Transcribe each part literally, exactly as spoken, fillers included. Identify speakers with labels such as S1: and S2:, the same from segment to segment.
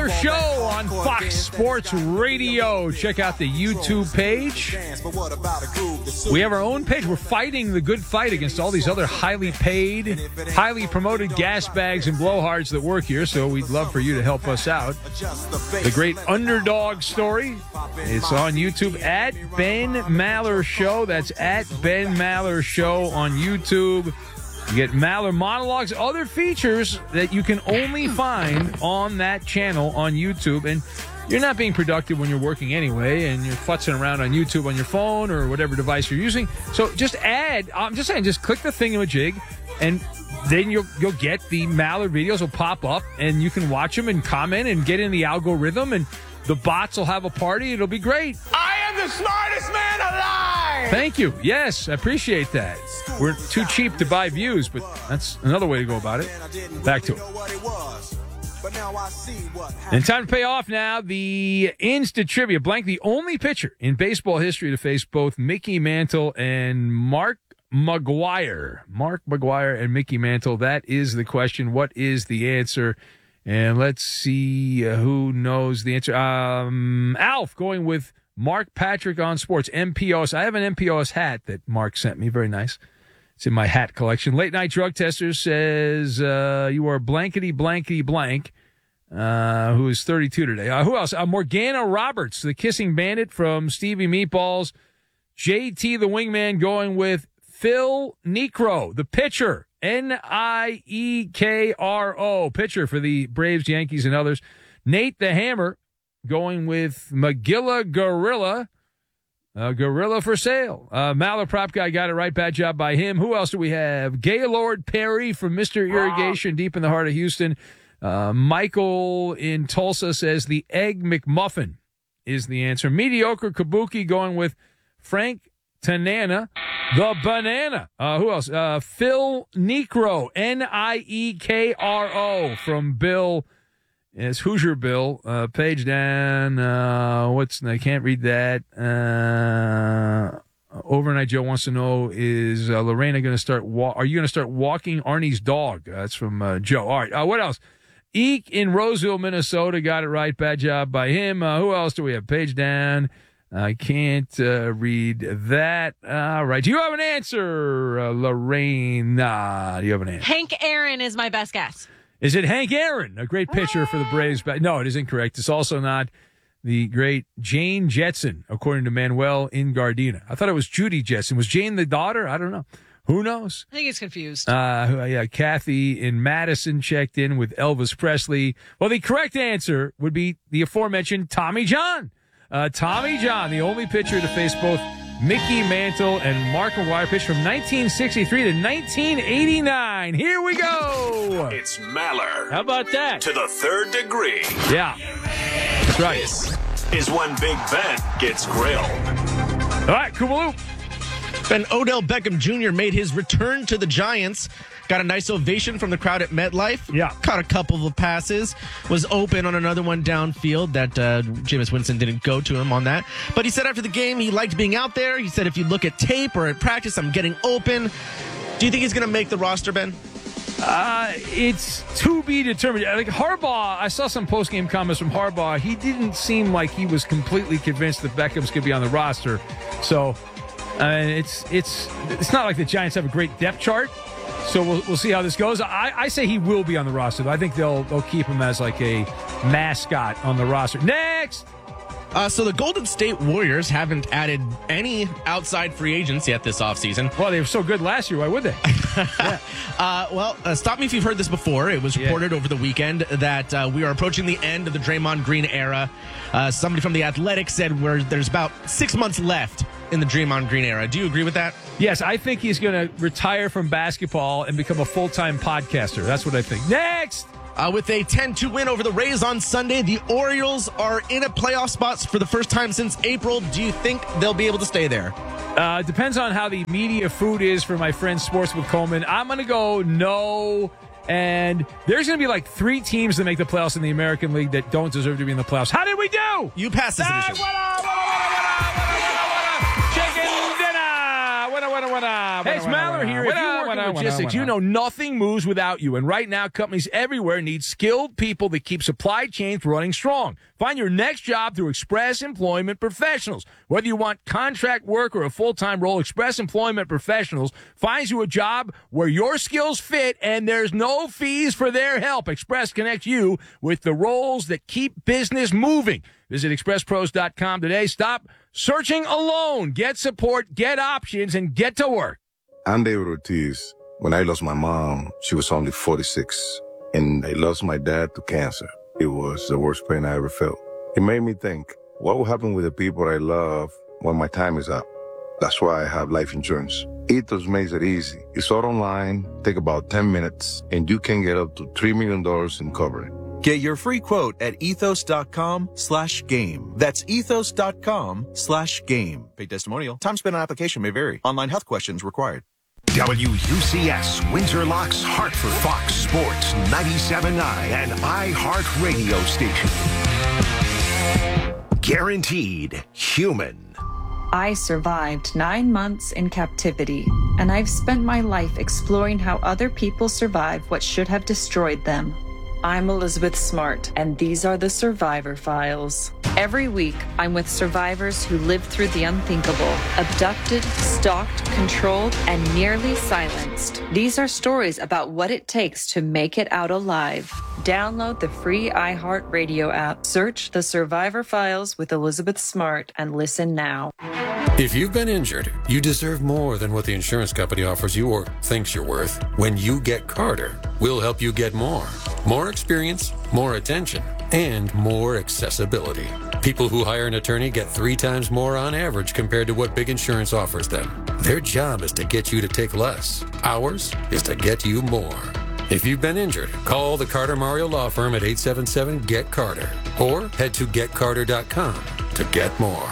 S1: Maller Show on Fox Sports Radio. Check out the YouTube page. We have our own page. We're fighting the good fight against all these other highly paid, highly promoted gas bags and blowhards that work here, so we'd love for you to help us out. The great underdog story. It's on YouTube at Ben Maller Show. That's at Ben Maller Show on YouTube. You get Maller monologues, other features that you can only find on that channel on YouTube. And you're not being productive when you're working anyway, and you're futzing around on YouTube on your phone or whatever device you're using. So just add, I'm just saying, just click the thingamajig, and then you'll, you'll get the Maller videos will pop up, and you can watch them and comment and get in the algorithm, and the bots will have a party. It'll be great.
S2: I am the smartest man alive!
S1: Thank you. Yes, I appreciate that. We're too cheap to buy views, but that's another way to go about it. Back to it. And time to pay off now. The Insta Trivia. Blank, the only pitcher in baseball history to face both Mickey Mantle and Mark McGwire. Mark McGwire and Mickey Mantle. That is the question. What is the answer? And let's see uh, who knows the answer. Um, Alf going with Mark Patrick on sports. M P O S. I have an M P O S hat that Mark sent me. Very nice. It's in my hat collection. Late Night Drug Tester says uh, you are blankety blankety blank, uh, who is thirty-two today. Uh, who else? Uh, Morgana Roberts, the kissing bandit from Stevie Meatballs. J T the wingman going with Phil Niekro, the pitcher. N I E K R O, pitcher for the Braves, Yankees, and others. Nate the Hammer going with Magilla Gorilla. Uh, gorilla for sale. Uh, Maller Prop Guy got it right. Bad job by him. Who else do we have? Gaylord Perry from Mister Irrigation, deep in the heart of Houston. Uh, Michael in Tulsa says the Egg McMuffin is the answer. Mediocre Kabuki going with Frank Tanana, the banana. Uh, who else? Uh, Phil Niekro, N I E K R O from Bill. It's Hoosier Bill. Uh, page down. Uh, what's I can't read that. Uh, Overnight Joe wants to know: is uh, Lorena going to start? Wa- are you going to start walking Arnie's dog? Uh, that's from uh, Joe. All right. Uh, what else? Eek in Roseville, Minnesota, got it right. Bad job by him. Uh, who else do we have? Page down. I can't uh, read that. All right. Do you have an answer, uh, Lorena? Do you have an answer?
S3: Hank Aaron is my best guess.
S1: Is it Hank Aaron, a great pitcher for the Braves? No, it is incorrect. It's also not the great Jane Jetson, according to Manuel in Gardena. I thought it was Judy Jetson. Was Jane the daughter? I don't know. Who knows?
S3: I think he's confused.
S1: Uh, yeah, Kathy in Madison checked in with Elvis Presley. Well, the correct answer would be the aforementioned Tommy John. Uh, Tommy John, the only pitcher to face both Mickey Mantle and Mark McGwire, pitched from nineteen sixty-three to nineteen eighty-nine. Here we go.
S4: It's Maller.
S1: How about that?
S4: To the third degree.
S1: Yeah. That's right.
S4: This is when Big Ben gets grilled.
S1: All right, Kubaloo.
S5: Then Odell Beckham Junior made his return to the Giants. Got a nice ovation from the crowd at MetLife.
S1: Yeah.
S5: Caught a couple of passes. Was open on another one downfield that uh, Jameis Winston didn't go to him on that. But he said after the game he liked being out there. He said if you look at tape or at practice, I'm getting open. Do you think he's going to make the roster, Ben?
S1: Uh, it's to be determined. Like Harbaugh, I saw some post-game comments from Harbaugh. He didn't seem like he was completely convinced that Beckham's going to be on the roster. So uh, it's it's it's not like the Giants have a great depth chart. So we'll we'll see how this goes. I, I say he will be on the roster. I think they'll they'll keep him as like a mascot on the roster. Next.
S5: Uh, so the Golden State Warriors haven't added any outside free agents yet this offseason.
S1: Well, they were so good last year. Why would they?
S5: yeah. uh, well, uh, stop me if you've heard this before. It was reported yeah. over the weekend that uh, we are approaching the end of the Draymond Green era. Uh, somebody from The Athletic said we're, there's about six months left in the Draymond Green era. Do you agree with that?
S1: Yes, I think he's going to retire from basketball and become a full-time podcaster. That's what I think. Next!
S5: Uh, with a ten two win over the Rays on Sunday, the Orioles are in a playoff spot for the first time since April. Do you think they'll be able to stay there?
S1: Uh, depends on how the media food is for my friend Sports with Coleman. I'm going to go no. And there's going to be like three teams that make the playoffs in the American League that don't deserve to be in the playoffs. How did we do?
S5: You passed this
S1: ah,
S5: edition.
S1: What up, what up, what up, what up, what up, what up, what up? Chicken dinner. What up, what up, what up? Hey, it's Maller here. If you work winner,
S6: Logistics,
S1: winner,
S6: you know nothing moves without you. And right now, companies everywhere need skilled people that keep supply chains running strong. Find your next job through Express Employment Professionals. Whether you want contract work or a full-time role, Express Employment Professionals finds you a job where your skills fit and there's no fees for their help. Express connects you with the roles that keep business moving. Visit express pros dot com today. Stop searching alone. Get support, get options, and get to work.
S7: I'm David Ortiz. When I lost my mom, she was only forty-six, and I lost my dad to cancer. It was the worst pain I ever felt. It made me think, what will happen with the people I love when my time is up? That's why I have life insurance. Ethos makes it easy. It's all online, take about ten minutes, and you can get up to three million dollars in coverage.
S8: Get your free quote at ethos.com slash game. That's ethos.com slash game. Paid testimonial. Time spent on application may vary. Online health questions required.
S9: W U C S, Windsor Locks, Hartford, Fox Sports, ninety-seven point nine, and iHeartRadio station. Guaranteed human.
S10: I survived nine months in captivity, and I've spent my life exploring how other people survive what should have destroyed them. I'm Elizabeth Smart, and these are the Survivor Files. Every week, I'm with survivors who lived through the unthinkable, abducted, stalked, controlled, and nearly silenced. These are stories about what it takes to make it out alive. Download the free iHeartRadio app, search the Survivor Files with Elizabeth Smart, and listen now.
S11: If you've been injured, you deserve more than what the insurance company offers you or thinks you're worth. When you get Carter, we'll help you get more. More experience, more attention, and more accessibility. People who hire an attorney get three times more on average compared to what big insurance offers them. Their job is to get you to take less. Ours is to get you more. If you've been injured, call the Carter Mario Law Firm at eight seven seven, G E T Carter or head to get carter dot com to get more.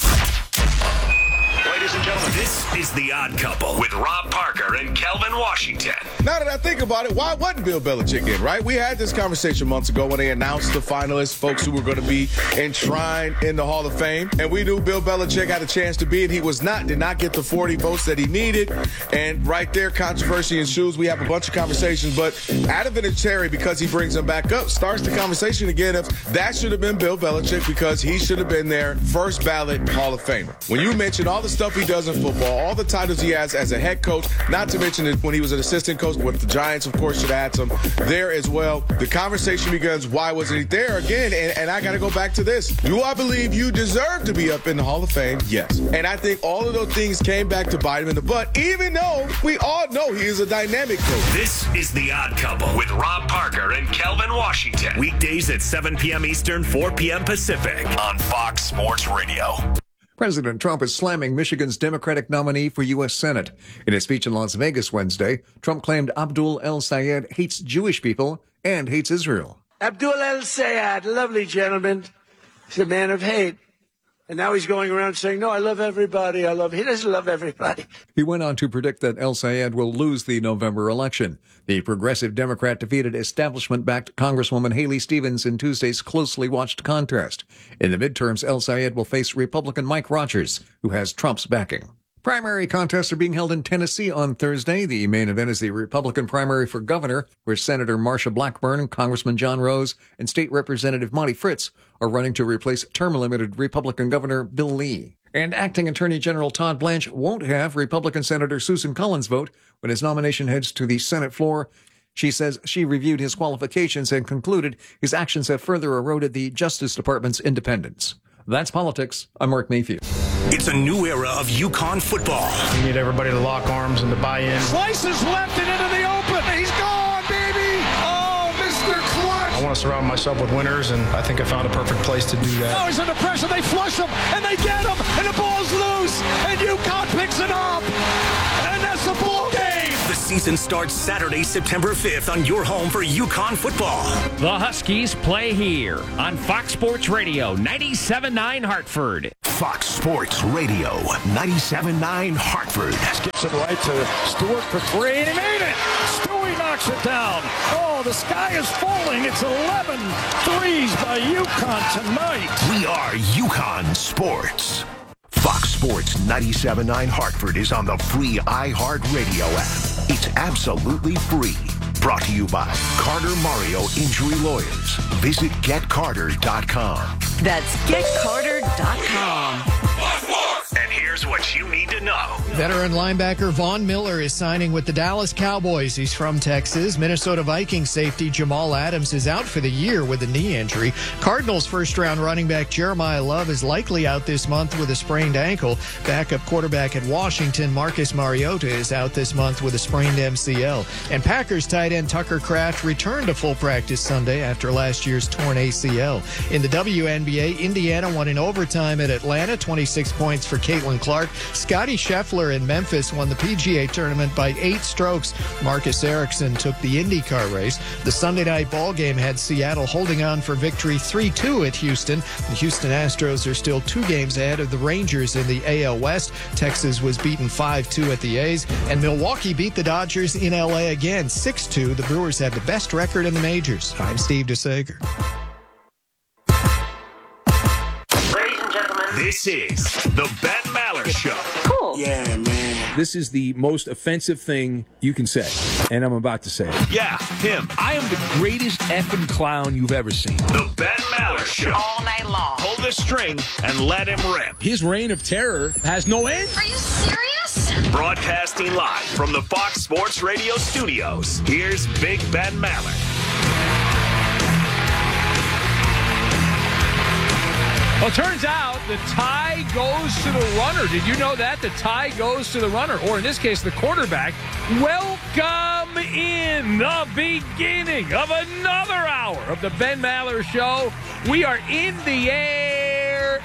S4: Ladies and gentlemen, this is The Odd Couple with Rob Parker and Kelvin Washington.
S2: Now that I think about it, why wasn't Bill Belichick in, right? We had this conversation months ago when they announced the finalists, folks who were going to be enshrined in the Hall of Fame. And we knew Bill Belichick had a chance to be it. He was not, did not get the forty votes that he needed. And right there, controversy ensues. We have a bunch of conversations. But Adam Vinatieri, because he brings him back up, starts the conversation again of that should have been Bill Belichick because he should have been there, first ballot Hall of Famer. When you mention all the stuff he does in football, all the titles he has as a head coach, not to mention that when he was an assistant coach with the Giants, of course, should add some there as well. The conversation begins, why wasn't he there again? And, and I got to go back to this. Do I believe you deserve to be up in the Hall of Fame? Yes. And I think all of those things came back to bite him in the butt, even though we all know he is a dynamic coach.
S4: This is The Odd Couple with Rob Parker and Kelvin Washington. Weekdays at seven p.m. Eastern, four p.m. Pacific on Fox Sports Radio.
S12: President Trump is slamming Michigan's Democratic nominee for U S Senate. In a speech in Las Vegas Wednesday, Trump claimed Abdul El-Sayed hates Jewish people and hates Israel.
S13: Abdul El-Sayed, lovely gentleman. He's a man of hate. And now he's going around saying, no, I love everybody. I love, he doesn't love everybody.
S12: He went on to predict that El-Sayed will lose the November election. The progressive Democrat defeated establishment-backed Congresswoman Haley Stevens in Tuesday's closely watched contest. In the midterms, El-Sayed will face Republican Mike Rogers, who has Trump's backing. Primary contests are being held in Tennessee on Thursday. The main event is the Republican primary for governor, where Senator Marsha Blackburn, Congressman John Rose, and State Representative Monty Fritz are running to replace term-limited Republican Governor Bill Lee. And acting Attorney General Todd Blanche won't have Republican Senator Susan Collins vote when his nomination heads to the Senate floor. She says she reviewed his qualifications and concluded his actions have further eroded the Justice Department's independence. That's politics. I'm Mark Mayfield.
S4: It's a new era of UConn football.
S14: We need everybody to lock arms and to buy in.
S2: Slices left and into the open. He's gone, baby. Oh, Mister Clutch.
S14: I want to surround myself with winners, and I think I found a perfect place to do that.
S2: Oh, he's under pressure. They flush him, and they get him, and the ball's loose, and UConn picks it up, and that's the ball game.
S4: The season starts Saturday, September fifth on your home for UConn football.
S15: The Huskies play here on Fox Sports Radio, ninety-seven point nine Hartford.
S9: Fox Sports Radio, ninety-seven point nine Hartford.
S16: Gets it right to Stewart for three, and he made it. Stewie knocks it down. Oh, the sky is falling. It's eleven threes by UConn tonight.
S9: We are UConn Sports. Fox Sports ninety-seven point nine Hartford is on the free iHeartRadio app. It's absolutely free. Brought to you by Carter Mario Injury Lawyers. Visit get carter dot com.
S17: That's get carter dot com.
S4: And here's what you need to know.
S18: Veteran linebacker Von Miller is signing with the Dallas Cowboys. He's from Texas. Minnesota Vikings safety Jamal Adams is out for the year with a knee injury. Cardinals first-round running back Jeremiah Love is likely out this month with a sprained ankle. Backup quarterback at Washington Marcus Mariota is out this month with a sprained M C L. And Packers tight end Tucker Kraft returned to full practice Sunday after last year's torn A C L. In the W N B A, Indiana won in overtime at Atlanta, twenty-six points for Caitlin Clark. Scotty Scheffler in Memphis won the P G A tournament by eight strokes. Marcus Ericsson took the IndyCar race. The Sunday night ball game had Seattle holding on for victory three two at Houston. The Houston Astros are still two games ahead of the Rangers in the A L West. Texas was beaten five two at the A's. And Milwaukee beat the Dodgers in L A again, six two. The Brewers had the best record in the majors. I'm Steve DeSager.
S4: This is the Ben Maller Show.
S17: Cool.
S13: Yeah, man.
S6: This is the most offensive thing you can say, and I'm about to say it.
S4: Yeah, him.
S6: I am the greatest effing clown you've ever seen.
S4: The Ben Maller Show.
S17: All night long.
S4: Pull the string and let him rip.
S6: His reign of terror has no end.
S17: Are you serious?
S4: Broadcasting live from the Fox Sports Radio studios, here's Big Ben Maller.
S1: Well, it turns out the tie goes to the runner. Did you know that? The tie goes to the runner, or in this case, the quarterback. Welcome in the beginning of another hour of the Ben Maller Show. We are in the air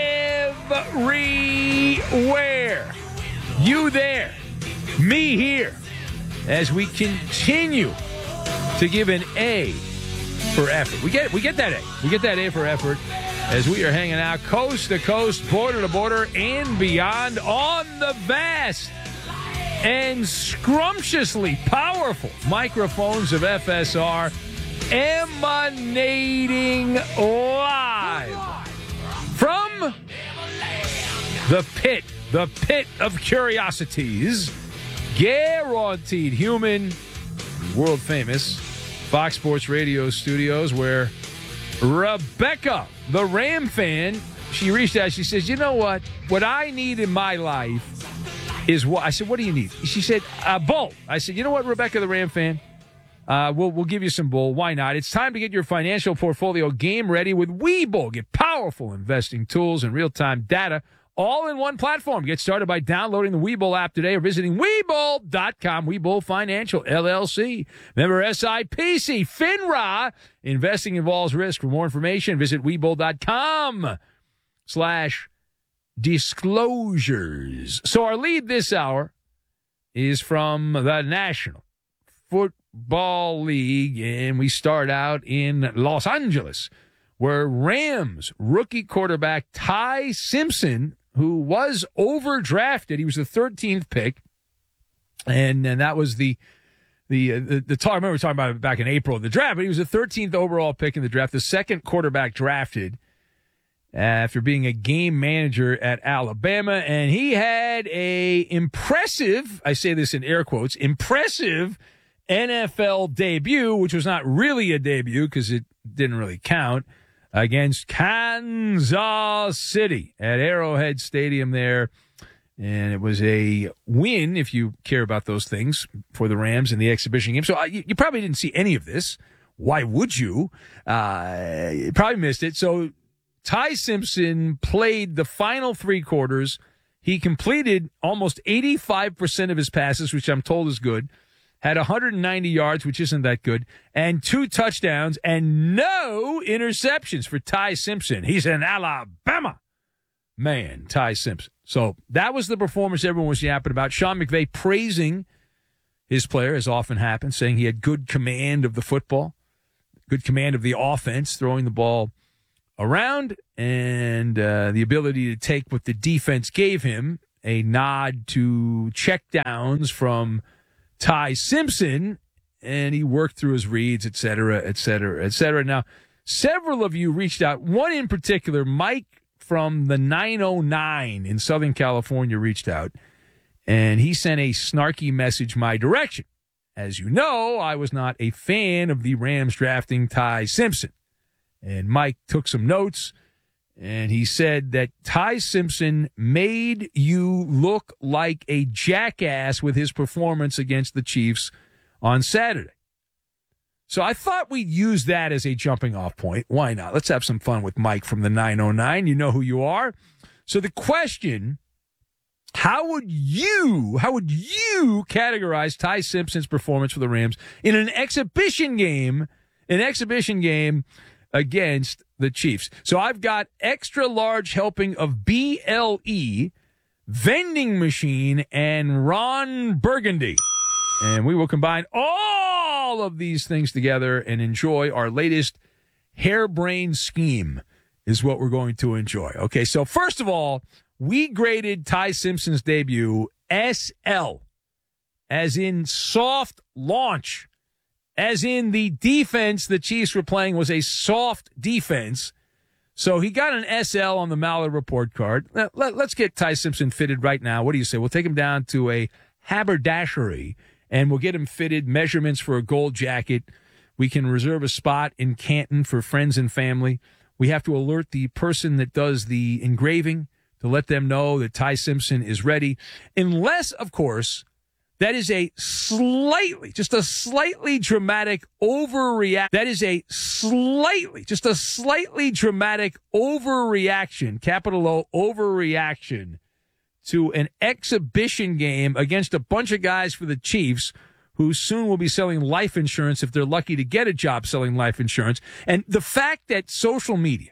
S1: everywhere. You there, me here, as we continue to give an A for effort. We get we get that A. We get that A for effort as we are hanging out coast to coast, border to border, and beyond on the vast and scrumptiously powerful microphones of F S R, emanating live from the pit, the pit of curiosities, guaranteed human, world famous Fox Sports Radio studios, where Rebecca, the Ram fan, she reached out. She says, you know what? What I need in my life is what? I said, what do you need? She said, a bull. I said, you know what, Rebecca, the Ram fan? Uh, we'll, we'll give you some bull. Why not? It's time to get your financial portfolio game ready with Webull. Get powerful investing tools and real-time data all in one platform. Get started by downloading the Webull app today or visiting Webull dot com. Webull Financial, L L C. Member S I P C. FINRA. Investing involves risk. For more information, visit Webull dot com slash disclosures. So our lead this hour is from the National Football League, and we start out in Los Angeles, where Rams rookie quarterback Ty Simpson, who was overdrafted, he was the thirteenth pick, and and that was the the the, the talk. I remember talking about it back in April of the draft, but he was the thirteenth overall pick in the draft, the second quarterback drafted after being a game manager at Alabama, and he had a impressive, I say this in air quotes, impressive N F L debut, which was not really a debut because it didn't really count, against Kansas City at Arrowhead Stadium there. And it was a win, if you care about those things, for the Rams in the exhibition game. So uh, you, you probably didn't see any of this. Why would you? Uh, you probably missed it. So Ty Simpson played the final three quarters. He completed almost eighty-five percent of his passes, which I'm told is good. Had one hundred ninety yards, which isn't that good, and two touchdowns and no interceptions for Ty Simpson. He's an Alabama man, Ty Simpson. So that was the performance everyone was yapping about. Sean McVay praising his player, as often happens, saying he had good command of the football, good command of the offense, throwing the ball around, and uh, the ability to take what the defense gave him, a nod to checkdowns from Ty Simpson, and he worked through his reads, et cetera, et cetera, et cetera. Now, several of you reached out. One in particular, Mike from the nine oh nine in Southern California, reached out, and he sent a snarky message my direction. As you know, I was not a fan of the Rams drafting Ty Simpson. And Mike took some notes, and he said that Ty Simpson made you look like a jackass with his performance against the Chiefs on Saturday. So I thought we'd use that as a jumping off point. Why not? Let's have some fun with Mike from the nine oh nine. You know who you are. So the question, how would you, how would you categorize Ty Simpson's performance for the Rams in an exhibition game, an exhibition game against the Chiefs? So I've got extra large helping of B L E, vending machine, and Ron Burgundy. And we will combine all of these things together and enjoy our latest harebrained scheme is what we're going to enjoy. Okay, so first of all, we graded Ty Simpson's debut S L, as in soft launch. As in the defense the Chiefs were playing was a soft defense. So he got an S L on the Mallard report card. Now, let, let's get Ty Simpson fitted right now. What do you say? We'll take him down to a haberdashery, and we'll get him fitted, measurements for a gold jacket. We can reserve a spot in Canton for friends and family. We have to alert the person that does the engraving to let them know that Ty Simpson is ready. Unless, of course, that is a slightly, just a slightly dramatic overreaction. That is a slightly, just a slightly dramatic overreaction, capital O, overreaction to an exhibition game against a bunch of guys for the Chiefs who soon will be selling life insurance if they're lucky to get a job selling life insurance. And the fact that social media,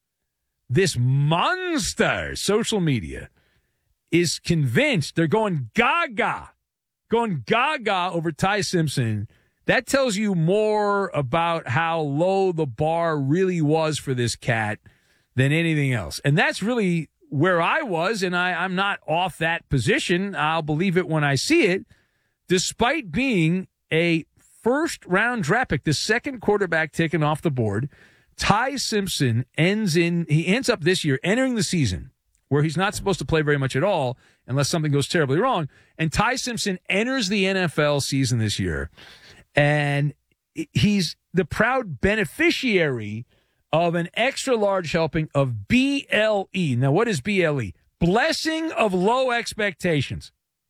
S1: this monster social media, is convinced, they're going gaga, going gaga over Ty Simpson, that tells you more about how low the bar really was for this cat than anything else. And that's really where I was, and I, I'm not off that position. I'll believe it when I see it. Despite being a first-round draft pick, the second quarterback taken off the board, Ty Simpson ends in he ends up this year entering the season where he's not supposed to play very much at all unless something goes terribly wrong. And Ty Simpson enters the N F L season this year, and he's the proud beneficiary of an extra large helping of B L E. Now, what is B L E? Blessing of low expectations.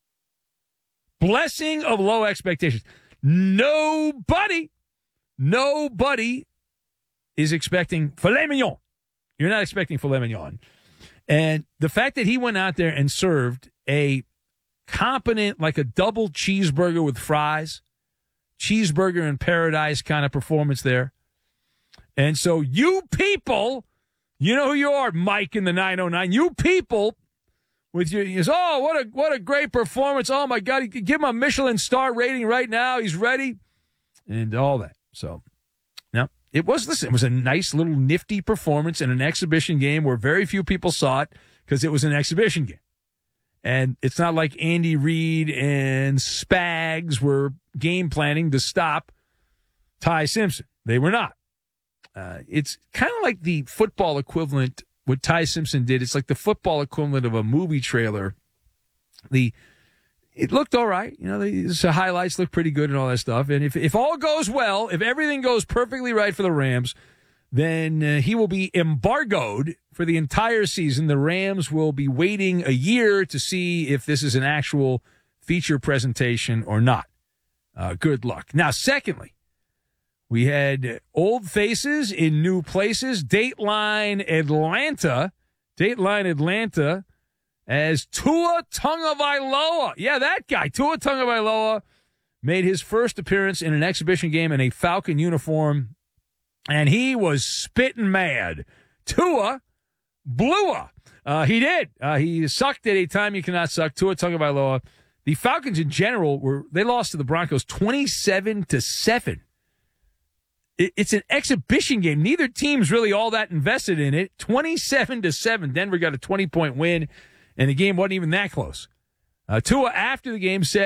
S1: Blessing of low expectations. Nobody, nobody is expecting filet mignon. You're not expecting filet mignon. And the fact that he went out there and served a competent, like a double cheeseburger with fries, cheeseburger in paradise kind of performance there. And so you people, you know who you are, Mike in the nine oh nine, you people with your, you say, oh, what a what a great performance. Oh, my God, give him a Michelin star rating right now. He's ready. And all that. So, now, it was, listen, it was a nice little nifty performance in an exhibition game where very few people saw it because it was an exhibition game. And it's not like Andy Reid and Spags were game planning to stop Ty Simpson. They were not. Uh, it's kind of like the football equivalent, what Ty Simpson did. It's like the football equivalent of a movie trailer. The It looked all right. You know, the, the highlights look pretty good and all that stuff. And if, if all goes well, if everything goes perfectly right for the Rams, then uh, he will be embargoed for the entire season. The Rams will be waiting a year to see if this is an actual feature presentation or not. Uh, good luck. Now, secondly, we had old faces in new places. Dateline Atlanta. Dateline Atlanta as Tua Tagovailoa. Yeah, that guy. Tua Tagovailoa made his first appearance in an exhibition game in a Falcon uniform, and he was spitting mad. Tua blew up. Uh, he did. Uh, he sucked at a time you cannot suck. Tua Tagovailoa. The Falcons in general, were they lost to the Broncos twenty-seven to seven. It's an exhibition game. Neither team's really all that invested in it. twenty-seven to seven. Denver got a twenty-point win, and the game wasn't even that close. Uh, Tua, after the game, said,